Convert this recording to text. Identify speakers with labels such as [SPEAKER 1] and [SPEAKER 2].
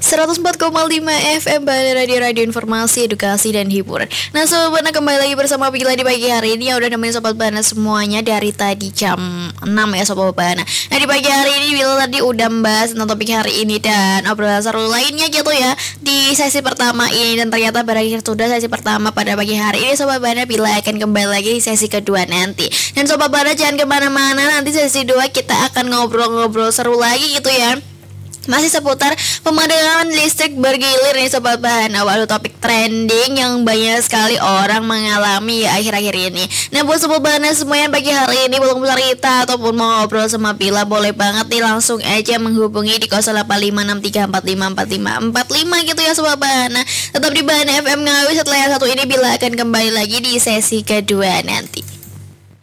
[SPEAKER 1] 104,5 FM Bali Radio Informasi, Edukasi, dan Hiburan. Nah Sobat Bana, kembali lagi bersama Bila di pagi hari ini. Ya udah nemenin Sobat Bana semuanya dari tadi jam 6 ya Sobat Bana. Nah di pagi hari ini Bila tadi udah membahas tentang topik hari ini dan obrolan seru lainnya gitu ya di sesi pertama ini. Dan ternyata berakhir sudah sesi pertama pada pagi hari ini Sobat Bana. Bila akan kembali lagi di sesi kedua nanti. Dan Sobat Bana jangan kemana-mana, nanti sesi 2 kita akan ngobrol-ngobrol seru lagi gitu ya, masih seputar pemadaman listrik bergilir nih Sobat Bana. Waduh, topik trending yang banyak sekali orang mengalami ya akhir-akhir ini. Nah buat Sobat Bana semua yang pagi hari ini belum cerita ataupun mau ngobrol sama Bila, boleh banget nih langsung aja menghubungi di 085634545545 gitu ya Sobat Bana. Tetap di Bana FM Ngawi. Setelah yang satu ini Bila akan kembali lagi di sesi kedua nanti.